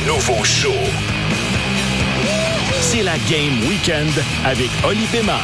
nouveau show. C'est la Game Weekend avec Oli Pema.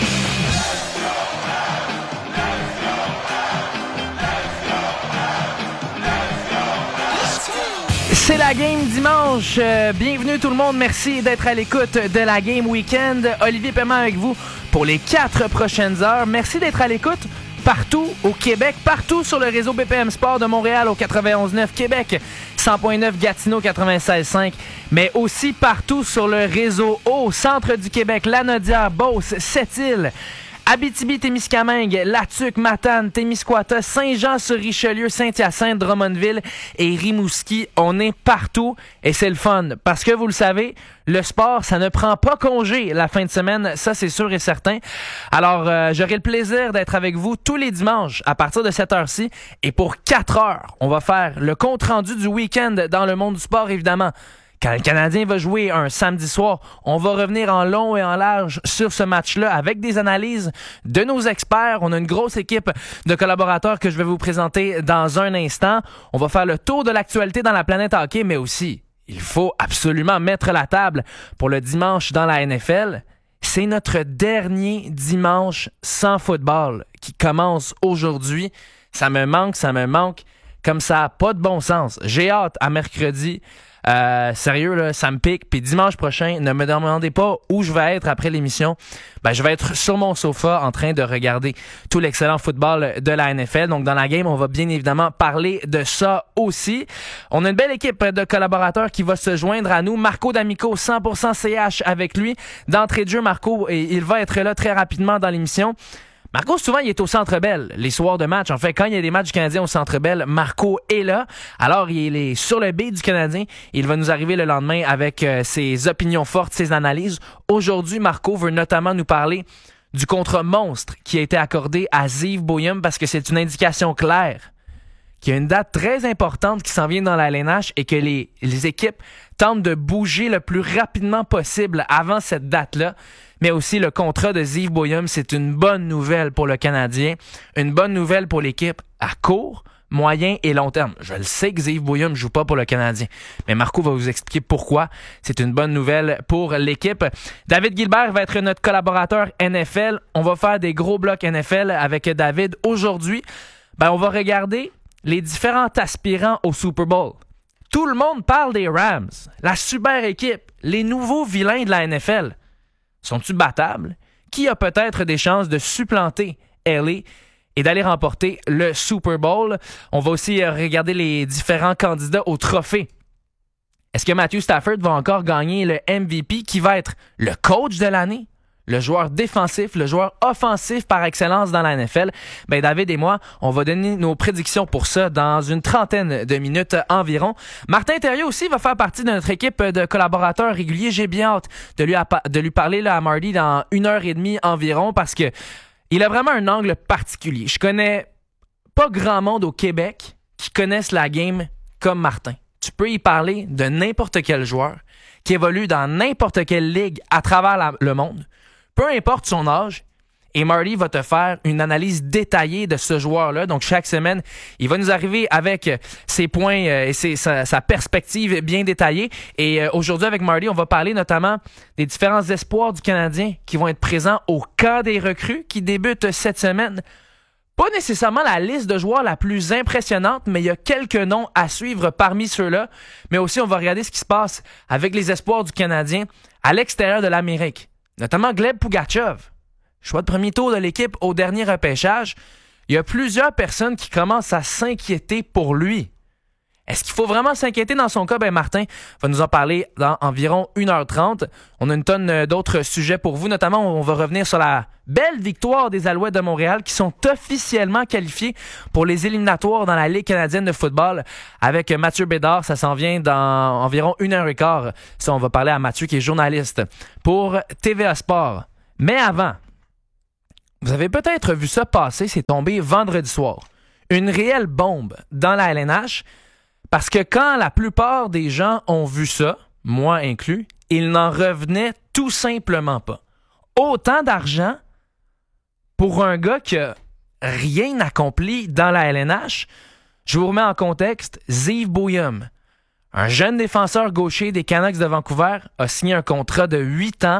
C'est la Game dimanche. Bienvenue tout le monde. Merci d'être à l'écoute de la Game Weekend. Olivier Paiement avec vous pour les 4 prochaines heures. Merci d'être à l'écoute partout au Québec, partout sur le réseau BPM Sport de Montréal au 91.9 Québec, 100.9 Gatineau 96.5, mais aussi partout sur le réseau au centre du Québec, Lanaudière, Beauce, Sept-Îles, Abitibi-Témiscamingue, Latuc, Matane, Témiscouata, Saint-Jean-sur-Richelieu, Saint-Hyacinthe, Drummondville et Rimouski. On est partout et c'est le fun parce que vous le savez, le sport, ça ne prend pas congé la fin de semaine, ça c'est sûr et certain. Alors, j'aurai le plaisir d'être avec vous tous les dimanches à partir de cette heure-ci et pour 4 heures, on va faire le compte-rendu du week-end dans le monde du sport évidemment. Quand le Canadien va jouer un samedi soir, on va revenir en long et en large sur ce match-là avec des analyses de nos experts. On a une grosse équipe de collaborateurs que je vais vous présenter dans un instant. On va faire le tour de l'actualité dans la planète hockey, mais aussi, il faut absolument mettre la table pour le dimanche dans la NFL. C'est notre dernier dimanche sans football qui commence aujourd'hui. Ça me manque, comme ça n'a pas de bon sens. J'ai hâte à mercredi. Sérieux, là, ça me pique. Puis dimanche prochain, ne me demandez pas où je vais être après l'émission. Je vais être sur mon sofa en train de regarder tout l'excellent football de la NFL. Donc, dans la game, on va bien évidemment parler de ça aussi. On a une belle équipe de collaborateurs qui va se joindre à nous. Marco D'Amico, 100% CH avec lui. D'entrée de jeu, Marco, il va être là très rapidement dans l'émission. Marco, souvent, il est au Centre Bell, les soirs de match. En fait, quand il y a des matchs du Canadien au Centre Bell, Marco est là. Alors, il est sur le B du Canadien. Il va nous arriver le lendemain avec ses opinions fortes, ses analyses. Aujourd'hui, Marco veut notamment nous parler du contrat monstre qui a été accordé à Ziv Boyum parce que c'est une indication claire qu'il y a une date très importante qui s'en vient dans la LNH et que les équipes tentent de bouger le plus rapidement possible avant cette date-là. Mais aussi le contrat de Ziv Boyum, c'est une bonne nouvelle pour le Canadien, une bonne nouvelle pour l'équipe à court, moyen et long terme. Je le sais que Ziv Boyum ne joue pas pour le Canadien, mais Marco va vous expliquer pourquoi c'est une bonne nouvelle pour l'équipe. David Gilbert va être notre collaborateur NFL. On va faire des gros blocs NFL avec David. Aujourd'hui, on va regarder les différents aspirants au Super Bowl. Tout le monde parle des Rams, la super équipe, les nouveaux vilains de la NFL. Sont-ils battables? Qui a peut-être des chances de supplanter LA et d'aller remporter le Super Bowl? On va aussi regarder les différents candidats au trophée. Est-ce que Matthew Stafford va encore gagner le MVP qui va être le coach de l'année? Le joueur défensif, le joueur offensif par excellence dans la NFL. David et moi, on va donner nos prédictions pour ça dans une trentaine de minutes environ. Martin Thériault aussi va faire partie de notre équipe de collaborateurs réguliers. J'ai bien hâte de lui parler là, à Marty dans 1h30 environ parce que il a vraiment un angle particulier. Je connais pas grand monde au Québec qui connaissent la game comme Martin. Tu peux y parler de n'importe quel joueur qui évolue dans n'importe quelle ligue à travers le monde. Peu importe son âge, et Marty va te faire une analyse détaillée de ce joueur-là. Donc, chaque semaine, il va nous arriver avec ses points et sa perspective bien détaillée. Et aujourd'hui, avec Marty, on va parler notamment des différents espoirs du Canadien qui vont être présents au camp des recrues qui débute cette semaine. Pas nécessairement la liste de joueurs la plus impressionnante, mais il y a quelques noms à suivre parmi ceux-là. Mais aussi, on va regarder ce qui se passe avec les espoirs du Canadien à l'extérieur de l'Amérique. Notamment Gleb Pugachev, choix de premier tour de l'équipe au dernier repêchage. Il y a plusieurs personnes qui commencent à s'inquiéter pour lui. Est-ce qu'il faut vraiment s'inquiéter dans son cas? Martin va nous en parler dans environ 1h30. On a une tonne d'autres sujets pour vous. Notamment, on va revenir sur la belle victoire des Alouettes de Montréal qui sont officiellement qualifiés pour les éliminatoires dans la Ligue canadienne de football avec Mathieu Bédard. Ça s'en vient dans environ 1h15. Ça, on va parler à Mathieu qui est journaliste pour TVA Sport. Mais avant, vous avez peut-être vu ça passer, c'est tombé vendredi soir. Une réelle bombe dans la LNH. Parce que quand la plupart des gens ont vu ça, moi inclus, ils n'en revenaient tout simplement pas. Autant d'argent pour un gars qui a rien accompli dans la LNH. Je vous remets en contexte, Ziv Boyum, Un jeune défenseur gaucher des Canucks de Vancouver a signé un contrat de 8 ans,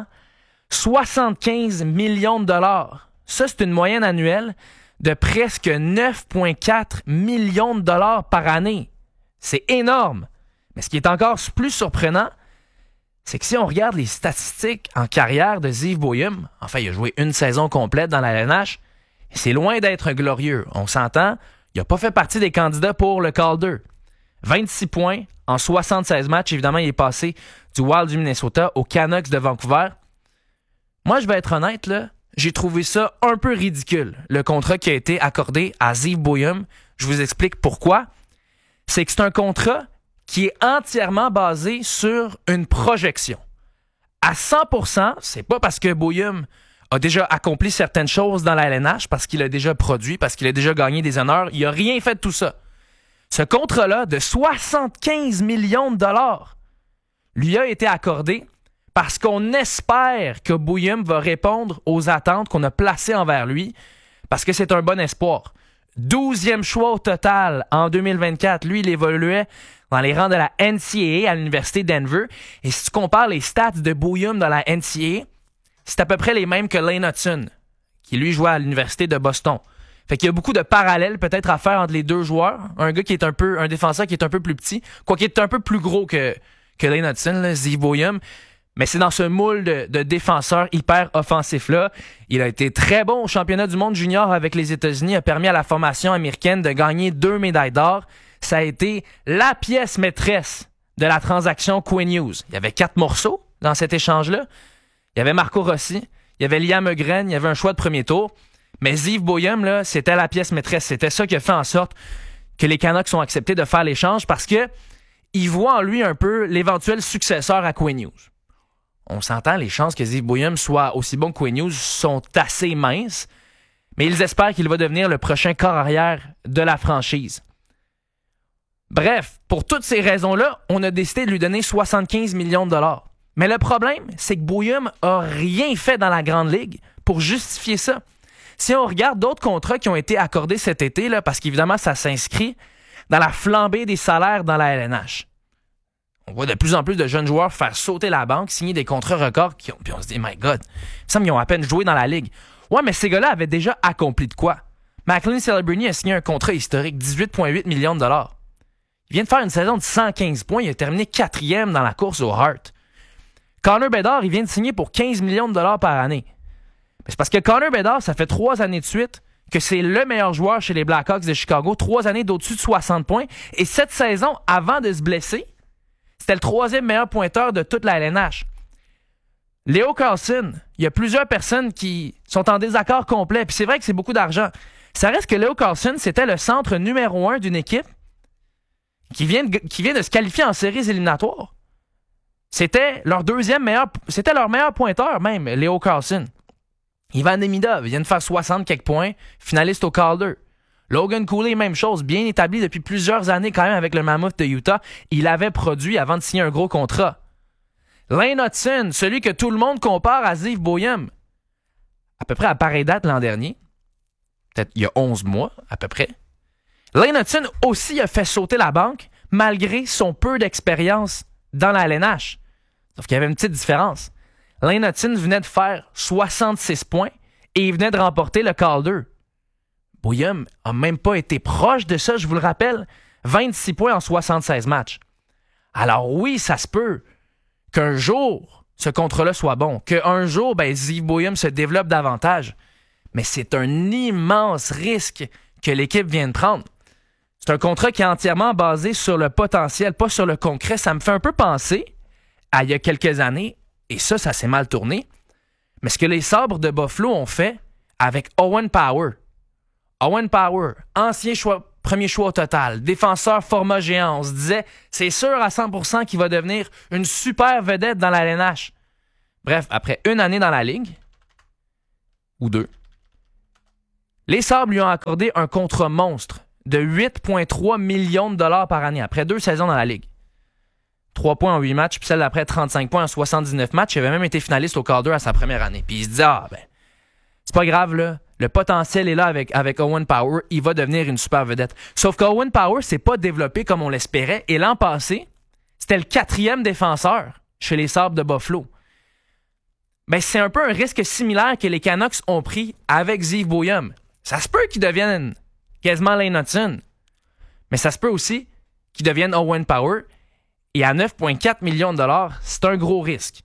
75 millions de dollars. Ça, c'est une moyenne annuelle de presque 9,4 millions de dollars par année. C'est énorme. Mais ce qui est encore plus surprenant, c'est que si on regarde les statistiques en carrière de Ziv Boeheim, enfin, il a joué une saison complète dans la LNH, et c'est loin d'être glorieux. On s'entend, il n'a pas fait partie des candidats pour le Calder. 26 points en 76 matchs. Évidemment, il est passé du Wild du Minnesota aux Canucks de Vancouver. Moi, je vais être honnête, là, j'ai trouvé ça un peu ridicule, le contrat qui a été accordé à Ziv Boeheim. Je vous explique pourquoi. C'est que c'est un contrat qui est entièrement basé sur une projection. À 100%, c'est pas parce que Boeheim a déjà accompli certaines choses dans la LNH, parce qu'il a déjà produit, parce qu'il a déjà gagné des honneurs. Il n'a rien fait de tout ça. Ce contrat-là de 75 millions de dollars lui a été accordé parce qu'on espère que Boeheim va répondre aux attentes qu'on a placées envers lui, parce que c'est un bon espoir. 12e choix au total en 2024. Lui, il évoluait dans les rangs de la NCAA à l'Université Denver. Et si tu compares les stats de Boeheim dans la NCAA, c'est à peu près les mêmes que Lane Hutson, qui lui jouait à l'Université de Boston. Fait qu'il y a beaucoup de parallèles peut-être à faire entre les deux joueurs. Un gars qui est un défenseur qui est un peu plus petit, quoiqu'il est un peu plus gros que Lane Hutson, là, Ziv Boeheim. Mais c'est dans ce moule de défenseur hyper offensif-là. Il a été très bon au championnat du monde junior avec les États-Unis, a permis à la formation américaine de gagner 2 médailles d'or. Ça a été la pièce maîtresse de la transaction Quinn Hughes. Il y avait 4 morceaux dans cet échange-là. Il y avait Marco Rossi, il y avait Liam Ögren, il y avait un choix de premier tour. Mais Ziv Boeheim, là, c'était la pièce maîtresse. C'était ça qui a fait en sorte que les Canucks ont accepté de faire l'échange parce que ils voient en lui un peu l'éventuel successeur à Quinn Hughes. On s'entend, les chances que Ziv Boeheim soit aussi bon que Quinn Hughes sont assez minces, mais ils espèrent qu'il va devenir le prochain corps arrière de la franchise. Bref, pour toutes ces raisons-là, on a décidé de lui donner 75 millions de dollars. Mais le problème, c'est que Boeheim a rien fait dans la Grande Ligue pour justifier ça. Si on regarde d'autres contrats qui ont été accordés cet été, là, parce qu'évidemment, ça s'inscrit dans la flambée des salaires dans la LNH. On voit de plus en plus de jeunes joueurs faire sauter la banque, signer des contrats records, puis on se dit, my God, il me semble qu'ils ont à peine joué dans la Ligue. Ouais, mais ces gars-là avaient déjà accompli de quoi? McLean Celebrini a signé un contrat historique, 18,8 millions de dollars. Il vient de faire une saison de 115 points, il a terminé 4e dans la course au Hart. Connor Bedard, il vient de signer pour 15 millions de dollars par année. Mais c'est parce que Connor Bedard, ça fait 3 années de suite que c'est le meilleur joueur chez les Blackhawks de Chicago, 3 années d'au-dessus de 60 points. Et cette saison, avant de se blesser, c'était le 3e meilleur pointeur de toute la LNH. Leo Carlson, il y a plusieurs personnes qui sont en désaccord complet, puis c'est vrai que c'est beaucoup d'argent. Ça reste que Leo Carlson, c'était le centre numéro 1 d'une équipe qui vient de se qualifier en séries éliminatoires. C'était leur meilleur pointeur même, Leo Carlson. Ivan Demidov vient de faire 60 quelques points, finaliste au Calder. Logan Cooley, même chose, bien établi depuis plusieurs années quand même avec le Mammoth de Utah. Il avait produit avant de signer un gros contrat. Lane Hutson, celui que tout le monde compare à Ziv Boeheim, à peu près à pareille date l'an dernier, peut-être il y a 11 mois à peu près. Lane Hutson aussi a fait sauter la banque malgré son peu d'expérience dans la LNH. Sauf qu'il y avait une petite différence. Lane Hutson venait de faire 66 points et il venait de remporter le Calder. Boeheim n'a même pas été proche de ça, je vous le rappelle. 26 points en 76 matchs. Alors oui, ça se peut qu'un jour, ce contrat-là soit bon. Qu'un jour, Ziv Boeheim se développe davantage. Mais c'est un immense risque que l'équipe vient de prendre. C'est un contrat qui est entièrement basé sur le potentiel, pas sur le concret. Ça me fait un peu penser à il y a quelques années, et ça s'est mal tourné, mais ce que les Sabres de Buffalo ont fait avec Owen Power. Owen Power, premier choix au total, défenseur format géant. On se disait, c'est sûr à 100% qu'il va devenir une super vedette dans la LNH. Bref, après une année dans la Ligue, ou 2, les Sabres lui ont accordé un contrat monstre de 8,3 millions de dollars par année, après 2 saisons dans la Ligue. 3 points en 8 matchs, puis celle d'après 35 points en 79 matchs. Il avait même été finaliste au Calder à sa première année. Puis il se dit, c'est pas grave, là. Le potentiel est là avec Owen Power. Il va devenir une super vedette. Sauf qu'Owen Power s'est pas développé comme on l'espérait. Et l'an passé, c'était le 4e défenseur chez les Sabres de Buffalo. Ben, c'est un peu un risque similaire que les Canucks ont pris avec Ziv Boyum. Ça se peut qu'ils deviennent quasiment Lane Hutson, mais ça se peut aussi qu'ils deviennent Owen Power. Et à 9,4 millions de dollars, c'est un gros risque.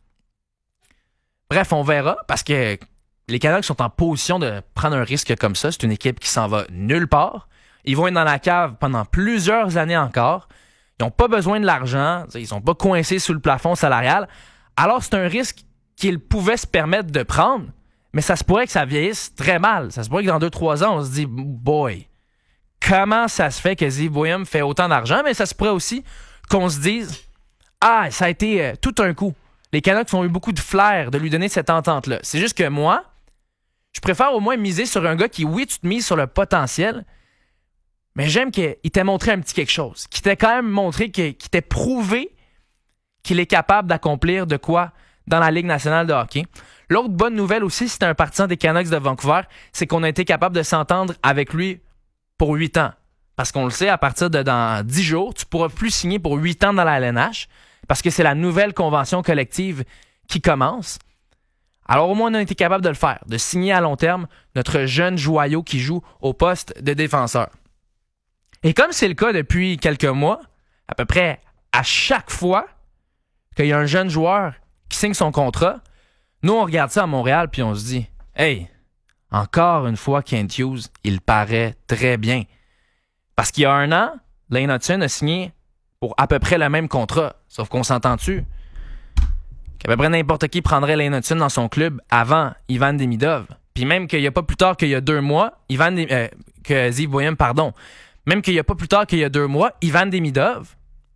Bref, on verra, parce que les Canucks sont en position de prendre un risque comme ça. C'est une équipe qui s'en va nulle part. Ils vont être dans la cave pendant plusieurs années encore. Ils n'ont pas besoin de l'argent. Ils ne sont pas coincés sous le plafond salarial. Alors, c'est un risque qu'ils pouvaient se permettre de prendre, mais ça se pourrait que ça vieillisse très mal. Ça se pourrait que dans 2-3 ans, on se dit « Boy, comment ça se fait que Ziv Boyum fait autant d'argent? » Mais ça se pourrait aussi qu'on se dise « Ah, ça a été tout un coup. Les Canucks ont eu beaucoup de flair de lui donner cette entente-là. » C'est juste que moi, je préfère au moins miser sur un gars qui, oui, tu te mises sur le potentiel, mais j'aime qu'il t'ait montré un petit quelque chose, qu'il t'ait quand même montré, qu'il t'ait prouvé qu'il est capable d'accomplir de quoi dans la Ligue nationale de hockey. L'autre bonne nouvelle aussi, si t'es un partisan des Canucks de Vancouver, c'est qu'on a été capable de s'entendre avec lui pour 8 ans. Parce qu'on le sait, à partir de dans 10 jours, tu pourras plus signer pour 8 ans dans la LNH, parce que c'est la nouvelle convention collective qui commence. Alors au moins, on a été capable de le faire, de signer à long terme notre jeune joyau qui joue au poste de défenseur. Et comme c'est le cas depuis quelques mois, à peu près à chaque fois qu'il y a un jeune joueur qui signe son contrat, nous, on regarde ça à Montréal puis on se dit « Hey, encore une fois, Kent Hughes, il paraît très bien. » Parce qu'il y a 1 an, Lane Hutson a signé pour à peu près le même contrat. Sauf qu'on s'entend-tu qu'à peu près n'importe qui prendrait Lane Hutson dans son club avant Ivan Demidov. Puis même qu'il n'y a pas plus tard qu'il y a 2 mois, que Ziv Boyum, pardon. Même qu'il n'y a pas plus tard qu'il y a 2 mois, Ivan Demidov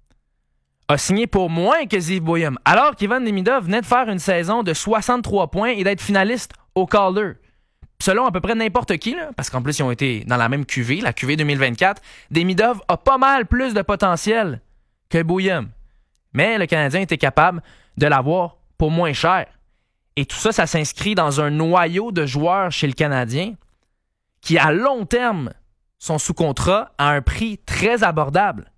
a signé pour moins que Ziv Boyum. Alors qu'Ivan Demidov venait de faire une saison de 63 points et d'être finaliste au Calder. Selon à peu près n'importe qui, là, parce qu'en plus, ils ont été dans la même QV, la QV 2024, Demidov a pas mal plus de potentiel que Boyum. Mais le Canadien était capable de l'avoir pour moins cher. Et tout ça, ça s'inscrit dans un noyau de joueurs chez le Canadien qui, à long terme, sont sous contrat à un prix très abordable.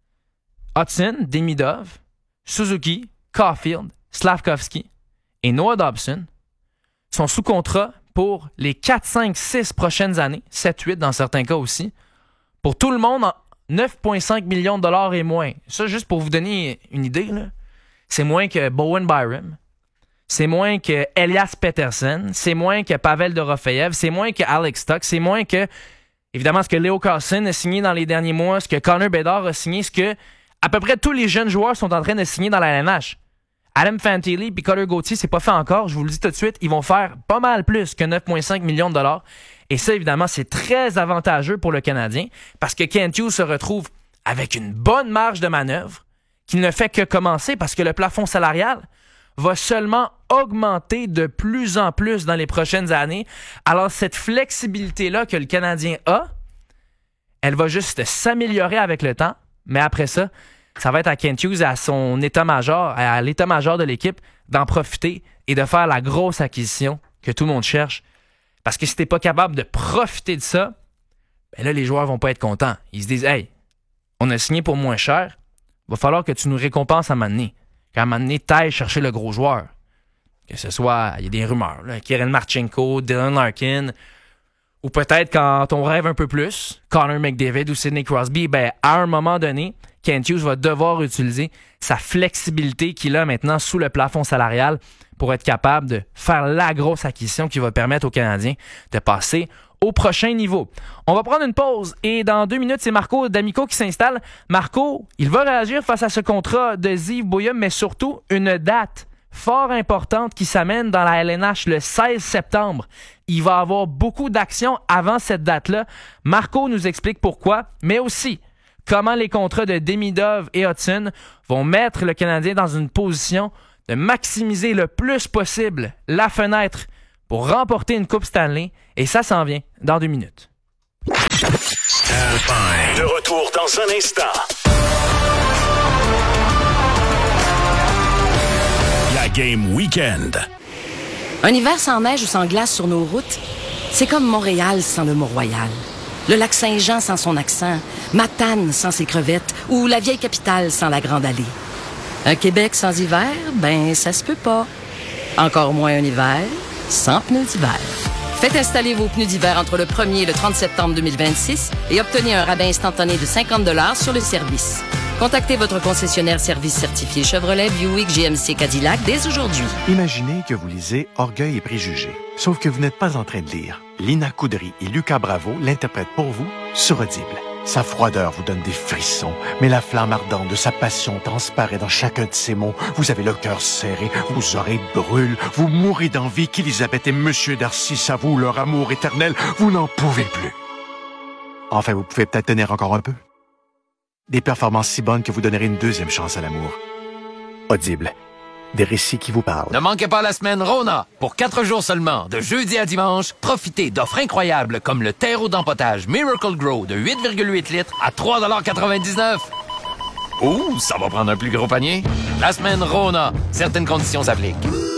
Hutson, Demidov, Suzuki, Caulfield, Slavkovski et Noah Dobson sont sous contrat pour les 4, 5, 6 prochaines années, 7, 8 dans certains cas aussi, pour tout le monde en 9,5 millions de dollars et moins. Ça, juste pour vous donner une idée, là, c'est moins que Bowen Byram, c'est moins que Elias Pettersson, c'est moins que Pavel Dorofeyev, c'est moins que Alex Stock, c'est moins que, évidemment, ce que Leo Carlson a signé dans les derniers mois, ce que Connor Bedard a signé, ce que à peu près tous les jeunes joueurs sont en train de signer dans la LNH. Adam Fantilli et Cutter Gauthier, c'est pas fait encore, je vous le dis tout de suite, ils vont faire pas mal plus que 9,5 millions de dollars. Et ça, évidemment, c'est très avantageux pour le Canadien parce que Kent Hughes se retrouve avec une bonne marge de manœuvre qui ne fait que commencer parce que le plafond salarial va seulement augmenter de plus en plus dans les prochaines années. Alors, cette flexibilité-là que le Canadien a, elle va juste s'améliorer avec le temps, mais après ça, ça va être à Kent Hughes et à son état-major, à l'état-major de l'équipe, d'en profiter et de faire la grosse acquisition que tout le monde cherche. Parce que si t'es pas capable de profiter de ça, ben là, les joueurs vont pas être contents. Ils se disent « Hey, on a signé pour moins cher, va falloir que tu nous récompenses à un moment donné. Qu'à un moment donné, t'ailles chercher le gros joueur. » Que ce soit, il y a des rumeurs, là, Kirill Marchenko, Dylan Larkin, ou peut-être quand on rêve un peu plus, Connor McDavid ou Sidney Crosby, ben à un moment donné, Kent Hughes va devoir utiliser sa flexibilité qu'il a maintenant sous le plafond salarial pour être capable de faire la grosse acquisition qui va permettre aux Canadiens de passer au prochain niveau. On va prendre une pause et dans 2 minutes, c'est Marco D'Amico qui s'installe. Marco, il va réagir face à ce contrat de Ziv Boyum, mais surtout une date fort importante qui s'amène dans la LNH le 16 septembre. Il va y avoir beaucoup d'actions avant cette date-là. Marco nous explique pourquoi, mais aussi comment les contrats de Demidov et Hutson vont mettre le Canadien dans une position de maximiser le plus possible la fenêtre pour remporter une Coupe Stanley. Et ça s'en vient dans 2 minutes. De retour dans un instant. La Game Weekend. Un hiver sans neige ou sans glace sur nos routes, c'est comme Montréal sans le Mont-Royal. Le lac Saint-Jean sans son accent, Matane sans ses crevettes ou la vieille capitale sans la Grande Allée. Un Québec sans hiver, ben ça se peut pas. Encore moins un hiver sans pneus d'hiver. Faites installer vos pneus d'hiver entre le 1er et le 30 septembre 2026 et obtenez un rabais instantané de 50 $ sur le service. Contactez votre concessionnaire service certifié Chevrolet, Buick, GMC, Cadillac dès aujourd'hui. Imaginez que vous lisez Orgueil et préjugés. Sauf que vous n'êtes pas en train de lire. Lina Coudry et Lucas Bravo l'interprètent pour vous sur Audible. Sa froideur vous donne des frissons, mais la flamme ardente de sa passion transparaît dans chacun de ses mots. Vous avez le cœur serré, vos oreilles brûlent, vous mourrez d'envie qu'Élisabeth et Monsieur Darcy s'avouent leur amour éternel. Vous n'en pouvez plus. Enfin, vous pouvez peut-être tenir encore un peu. Des performances si bonnes que vous donnerez une deuxième chance à l'amour. Audible. Des récits qui vous parlent. Ne manquez pas la semaine Rona. Pour 4 jours seulement, de jeudi à dimanche, profitez d'offres incroyables comme le terreau d'empotage Miracle Grow de 8,8 litres à 3,99 $. Ouh, ça va prendre un plus gros panier. La semaine Rona. Certaines conditions s'appliquent.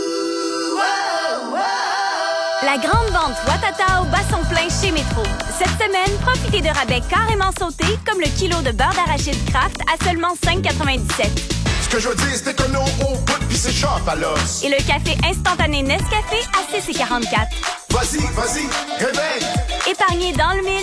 La grande vente Watata au basson plein chez Métro. Cette semaine, profitez de rabais carrément sautés comme le kilo de beurre d'arachide Kraft à seulement 5,97 $. Ce que je veux dire, c'est que nos au bout pis c'est sharp à l'os. Et le café instantané Nescafé à 6,44 $. Vas-y, réveille! Épargnez dans le mille